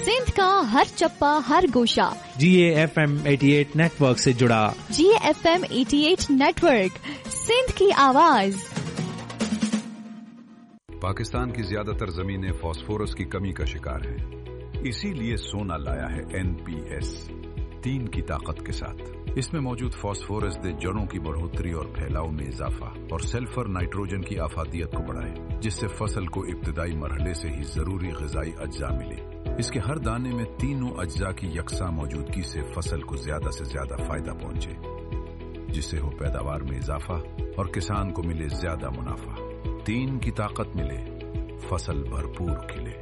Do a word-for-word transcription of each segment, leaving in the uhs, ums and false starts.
सिंध का हर चप्पा हर गोशा जी ए एफ एम अठासी नेटवर्क से जुड़ा। जी ए एफ एम अठासी नेटवर्क, सिंध की आवाज। पाकिस्तान की ज्यादातर जमीनें फास्फोरस की कमी का शिकार हैं। इसीलिए सोना लाया है एन पी एस तीन की ताकत के साथ। इसमें मौजूद फास्फोरस दे जड़ों की बढ़ोतरी और फैलाव में इजाफा और सल्फर नाइट्रोजन की आफादियत को बढ़ाए, जिससे फसल को इब्तिदाई मरहले से ही जरूरी ग़िज़ाई अज्जा मिले। इसके हर दाने में तीनों अज्जा की यकसा मौजूदगी से फसल को ज्यादा से ज्यादा फायदा पहुंचे, जिससे हो पैदावार में इजाफा और किसान को मिले ज्यादा मुनाफा। तीन की ताकत मिले, फसल भरपूर खिले।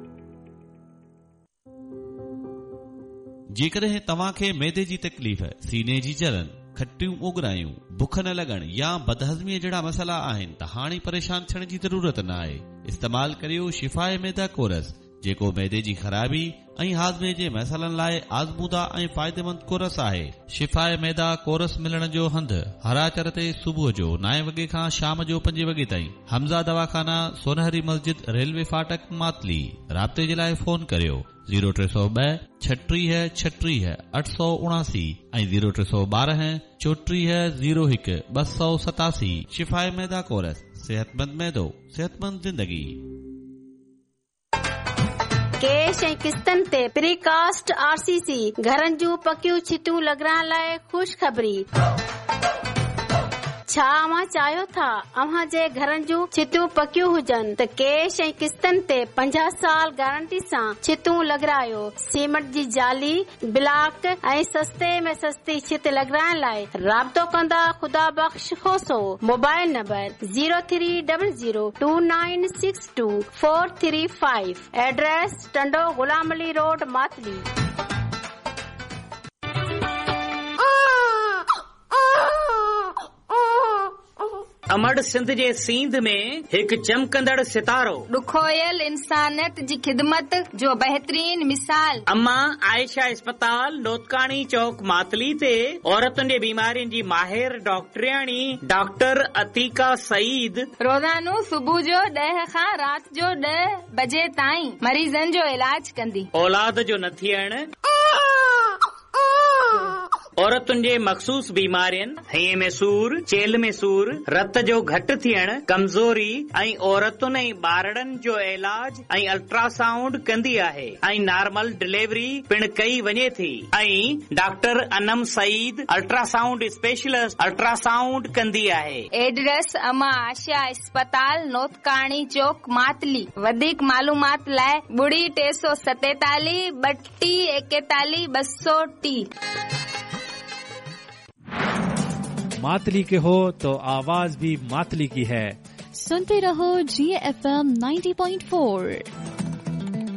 जेकॾहिं तव्हां खे मैदे जी तकलीफ़, सीने जी जलन, खटियूं उगरायूं, बुख न लॻण या बदहज़मीअ जहिड़ा मसइला आहिनि त हाणे परेशान थियण जी ज़रूरत न आहे। इस्तेमाल करियो शिफ़ाए मैदा कोरस, जेको मैदे जी ख़राबी ऐं हाज़मे जे मसइलनि लाइ आज़मूदा ऐं फ़ाइदेमंद कोरस आहे। शिफ़ाए मैदा कोरस मिलण जो हंधि हराचर ते सुबुह जो नव वॻे खां शाम जो पंज वॻे ताईं। हमज़ा दवाखाना, सोनहरी मस्जिद, रेलवे फाटक, मातली। राब्ते जे लाइ फोन करियो ज़ीरो टे सौ ॿ छटीह छटीह अठ सौ उणासी ऐं ज़ीरो टे सौ ॿारहं चोटीह ज़ीरो हिकु ॿ सौ सतासी। शिफ़ाए मैदा कोरस, सेहतमंद मैदो, सेहतमंद जिंदगी। कैश ऐं किस्तनि ते प्रीकास्ट आर सी सी घरनि जूं पकियूं छितूं लॻाइण लाइ ख़ुशि ख़बरी। छा अव्हां चाहियो था अव्हां जे घरनि जूं छितूं पकियूं हुजनि त कैश ऐं किस्तनि ते पंजाह साल गारंटी सां छितूं लॻारायो। सीमेंट जी जाली, ब्लॉक ऐं सस्ते में सस्ती छित लॻाइण लाइ राब्तो कंदा खुदा बख्श खोसो। Mobile number zero three double zero two nine six two four three five. Address Tando Ghulam Ali road, Matali. अमड़ Sindh जे सींध में हिकु चमकंदड़ सितारो, ॾुखोयल इंसानियत जी ख़िदमत जो बहितरीन मिसाल। अम्मा आयशा अस्पताल, लोतकानी चौक, मातली ते औरतुनि जे बीमारियुनि जी माहिर डॉक्टरियाणी डॉक्टर अतीका सईद रोज़ानो सुबुह जो ॾह खां राति जो ॾह बजे ताईं मरीज़नि जो इलाज कंदी। औलाद जो न थियण, औरतुनि जे मख़सूस बीमारियुनि, हईअ में सूर, चेल में सूर, रत जो घटि थियण, कमज़ोरी ऐं औरतुनि ऐं ॿारड़नि जो इलाज ऐं अल्ट्रासाउंड कंदी आहे ऐं नॉर्मल डिलीवरी पिण कई वञे थी। ऐं doctor Anam Saeed ultrasound specialist ultrasound कंदी आहे। एड्रेस अमा आशा अस्पताल, नोतकाणी चौक, मातली। वधीक मालूमात लाइ ॿुड़ी टे सौ सतेतालीह ॿटी एकतालीह ॿ सौ टी। मातली के हो तो आवाज भी मातली की है। सुनते रहो जी F M ninety point four.